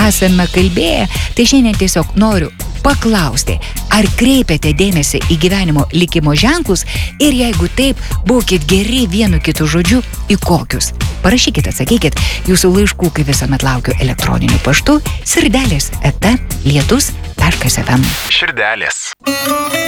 esame kalbėję, tai šiandien tiesiog noriu paklausti, ar kreipiate dėmesį į gyvenimo likimo ženklus ir jeigu taip, būkit geri vienu kitu žodžiu, į kokius. Parašykit, atsakykit, jūsų laiškų, kaip visuomet laukiu elektroniniu paštu sirdelės@lietus.fm. Širdelės.